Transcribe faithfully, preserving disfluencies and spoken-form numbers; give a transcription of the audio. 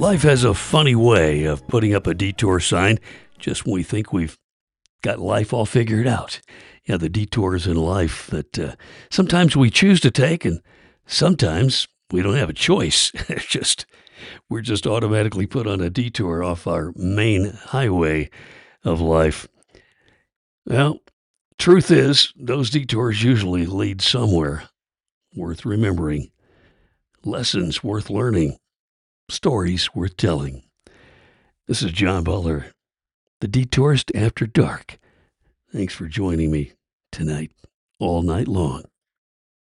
Life has a funny way of putting up a detour sign just when we think we've got life all figured out. Yeah, the detours in life that uh, sometimes we choose to take, and sometimes we don't have a choice. It's just we're just automatically put on a detour off our main highway of life. Well, truth is, those detours usually lead somewhere worth remembering, lessons worth learning, stories worth telling. This is John Butler, the Detourist After Dark. Thanks for joining me tonight, all night long.